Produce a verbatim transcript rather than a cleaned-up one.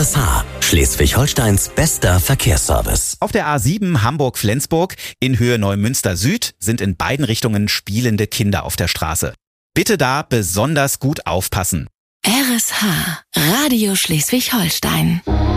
S H, Schleswig-Holsteins bester Verkehrsservice. Auf der A sieben Hamburg-Flensburg in Höhe Neumünster Süd sind in beiden Richtungen spielende Kinder auf der Straße. Bitte da besonders gut aufpassen. R S H, Radio Schleswig-Holstein.